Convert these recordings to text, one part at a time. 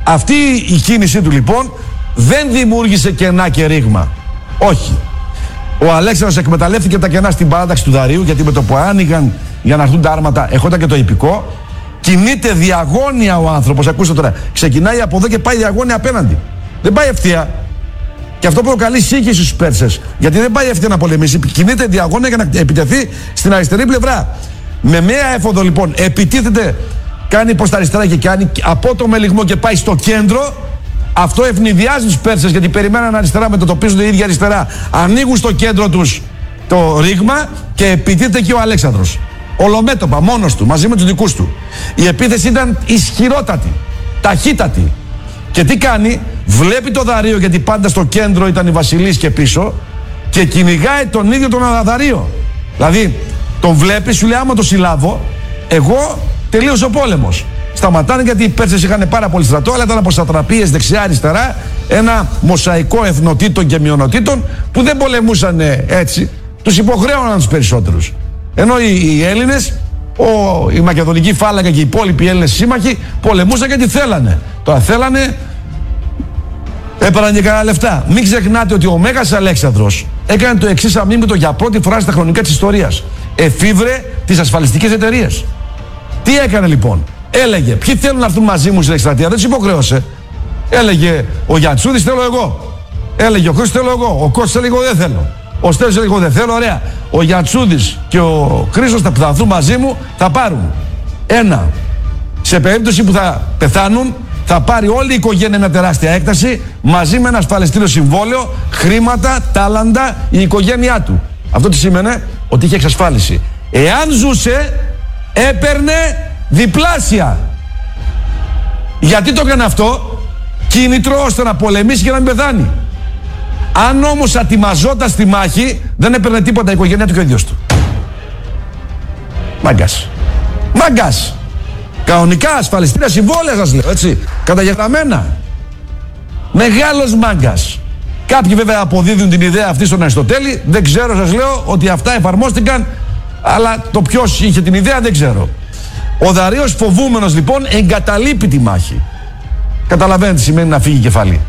Αυτή η κίνησή του λοιπόν δεν δημιούργησε κενά και ρήγμα. Όχι. Ο Αλέξανδρος εκμεταλλεύτηκε τα κενά στην παράταξη του Δαρείου, γιατί με το που άνοιγαν για να έρθουν τα άρματα ερχόταν και το ιππικό. Κινείται διαγώνια ο άνθρωπος. Ακούστε τώρα. Ξεκινάει από εδώ και πάει διαγώνια απέναντι. Δεν πάει ευθεία. Και αυτό προκαλεί σύγχυση στους Πέρσες. Γιατί δεν πάει ευθεία να πολεμήσει. Κινείται διαγώνια για να επιτεθεί στην αριστερή πλευρά. Με μία έφοδο λοιπόν επιτίθεται, κάνει προς τα αριστερά και κάνει απότομο ελιγμό και πάει στο κέντρο. Αυτό ευνηδιάζει τους Πέρσες, γιατί περιμέναν αριστερά, μετατοπίζονται οι ίδιοι αριστερά. Ανοίγουν στο κέντρο τους το ρήγμα και επιτίθεται και ο Αλέξανδρος. Ολομέτωπα, μόνος του, μαζί με τους δικούς του. Η επίθεση ήταν ισχυρότατη, ταχύτατη. Και τι κάνει, βλέπει το Δαρείο, γιατί πάντα στο κέντρο ήταν η Βασιλής και πίσω, και κυνηγάει τον ίδιο τον Δαρείο. Δηλαδή, τον βλέπει, σου λέει: άμα το συλλάβω, εγώ τελείωσε ο πόλεμος. Σταματάνε, γιατί οι Πέρσες είχαν πάρα πολύ στρατό, αλλά ήταν από σατραπίες δεξιά-αριστερά, ένα μοσαϊκό εθνοτήτων και μειονοτήτων που δεν πολεμούσαν έτσι. Τους υποχρέωναν τους περισσότερους. Ενώ οι Έλληνες, η Μακεδονική φάλαγγα και οι υπόλοιποι Έλληνες σύμμαχοι πολεμούσαν γιατί θέλανε. Τώρα θέλανε, έπαιρναν και κανένα λεφτά. Μην ξεχνάτε ότι ο Μέγας Αλέξανδρος έκανε το εξής αμήνυτο για πρώτη φορά στα χρονικά της ιστορίας. Εφήβρε τις ασφαλιστικές εταιρείες. Τι έκανε λοιπόν? Έλεγε: ποιοι θέλουν να έρθουν μαζί μου στην εκστρατεία? Δεν τους υποχρέωσε. Έλεγε ο Γιατσούδης: θέλω εγώ. Έλεγε ο Χρήστος: θέλω εγώ. Ο Κώστας έλεγε: εγώ δεν θέλω. Ο Στέλιος έλεγε: εγώ δεν θέλω. Ωραία. Ο Γιατσούδης και ο Χρήστος που θα έρθουν μαζί μου θα πάρουν ένα. Σε περίπτωση που θα πεθάνουν, θα πάρει όλη η οικογένεια μια τεράστια έκταση μαζί με ένα ασφαλιστήριο συμβόλαιο, χρήματα, τάλαντα, η οικογένειά του. Αυτό τι σήμαινε? Ότι είχε εξασφάλιση. Εάν ζούσε, έπαιρνε διπλάσια. Γιατί το έκανε αυτό? Κίνητρο ώστε να πολεμήσει και να μην πεθάνει. Αν όμως ατιμαζόταν στη μάχη, δεν έπαιρνε τίποτα η οικογένειά του και ο ίδιος του. Μάγκας. Μάγκας. Κανονικά ασφαλιστήρια συμβόλαια, σας λέω, έτσι. Καταγεγραμμένα. Μεγάλος μάγκας. Κάποιοι βέβαια αποδίδουν την ιδέα αυτή στον Αριστοτέλη. Δεν ξέρω, σας λέω, ότι αυτά εφαρμόστηκαν, αλλά το ποιος είχε την ιδέα δεν ξέρω. Ο Δαρείος, φοβούμενος λοιπόν, εγκαταλείπει τη μάχη. Καταλαβαίνετε τι σημαίνει να φύγει κεφαλή.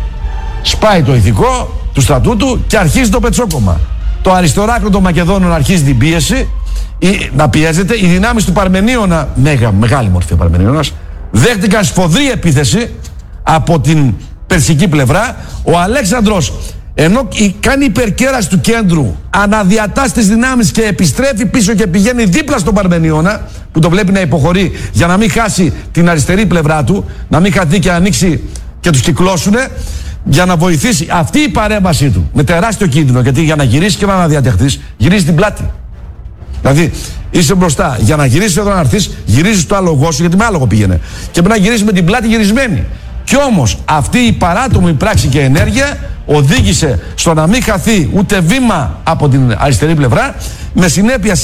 Σπάει το ηθικό του στρατού του και αρχίζει το πετσόκομμα. Το αριστεράκρο των Μακεδόνων αρχίζει την πίεση, να πιέζεται. Οι δυνάμεις του Παρμενίωνα, μεγάλη μορφή ο Παρμενίωνας, δέχτηκαν σφοδρή επίθεση από την περσική πλευρά. Ο Αλέξανδρος, ενώ κάνει υπερκέραση του κέντρου, αναδιατάσσει τις δυνάμεις και επιστρέφει πίσω και πηγαίνει δίπλα στον Παρμενίωνα, που το βλέπει να υποχωρεί για να μην χάσει την αριστερή πλευρά του, να μην χαθεί και ανοίξει και τους κυκλώσουνε, για να βοηθήσει αυτή η παρέμβασή του με τεράστιο κίνδυνο. Γιατί για να γυρίσει και να αναδιατεχθείς, γυρίζει την πλάτη. Δηλαδή είσαι μπροστά, για να γυρίσεις εδώ να έρθεις, γυρίζεις το άλογο σου, γιατί με άλογο πήγαινε. Και πρέπει να γυρίσεις με την πλάτη γυρισμένη. Κι όμως αυτή η παράτομη πράξη και ενέργεια οδήγησε στο να μην χαθεί ούτε βήμα από την αριστερή πλευρά, με συνέπεια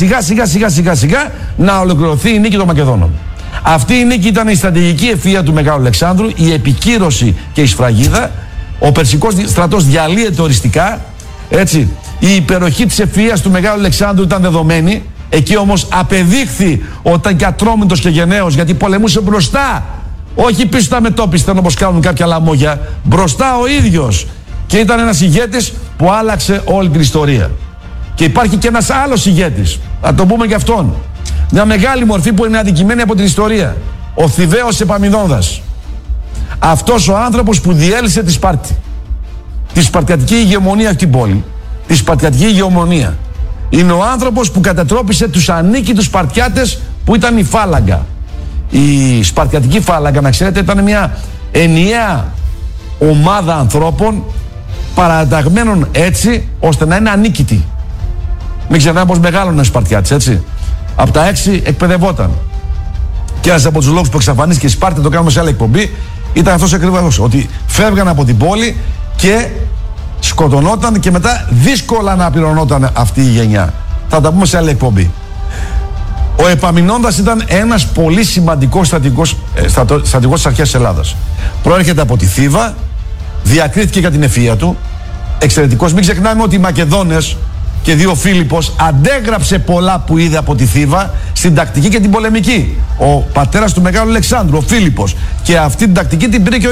σιγά να ολοκληρωθεί η νίκη των Μακεδόνων. Αυτή η νίκη ήταν η στρατηγική ευθεία του Μεγάλου Αλεξάνδρου, η επικύρωση και η σφραγίδα. Ο περσικός στρατός διαλύεται οριστικά, έτσι. Η υπεροχή της ευθείας του Μεγάλου Αλεξάνδρου ήταν δεδομένη. Εκεί όμως απεδείχθη ότι ήταν και ατρόμητος και γενναίος, γιατί πολεμούσε μπροστά. Όχι πίσω στα μετώπιστα όπως κάνουν κάποια λαμόγια. Μπροστά ο ίδιος. Και ήταν ένας ηγέτης που άλλαξε όλη την ιστορία. Και υπάρχει και ένας άλλος ηγέτης. Θα το πούμε και αυτόν. Μια μεγάλη μορφή που είναι αδικημένη από την ιστορία. Ο Θηβαίος Επαμηνώντας. Αυτός ο άνθρωπος που διέλυσε τη Σπάρτη. Τη σπαρτιατική ηγεμονία αυτή την πόλη. Τη σπαρτιατική ηγεμονία. Είναι ο άνθρωπος που κατατρόπισε τους ανίκητους Σπαρτιάτες που ήταν η φάλαγγα. Η σπαρτιατική φάλαγγα, να ξέρετε, ήταν μια ενιαία ομάδα ανθρώπων παραταγμένων έτσι ώστε να είναι ανίκητοι. Μην ξεχνάμε πως μεγάλωνε ο Σπαρτιάτης, έτσι. Από τα 6 εκπαιδευόταν. Και ένας από τους λόγους που εξαφανίστηκε η Σπάρτη, το κάνουμε σε άλλη εκπομπή, ήταν αυτός ακριβώς. Ότι φεύγαν από την πόλη και σκοτωνόταν και μετά δύσκολα να πληρωνόταν αυτή η γενιά. Θα τα πούμε σε άλλη εκπομπή. Ο Επαμηνώντας ήταν ένας πολύ σημαντικός στρατηγός της αρχαίας της Ελλάδας. Προέρχεται από τη Θήβα, διακρίθηκε για την ευφυΐα του, εξαιρετικός. Μην ξεχνάμε ότι οι Μακεδόνες και δύο Φίλιππος αντέγραψε πολλά που είδε από τη Θήβα στην τακτική και την πολεμική. Ο πατέρας του Μεγάλου Αλεξάνδρου, ο Φίλιππος. Και αυτή την τακτική την πήρε και ο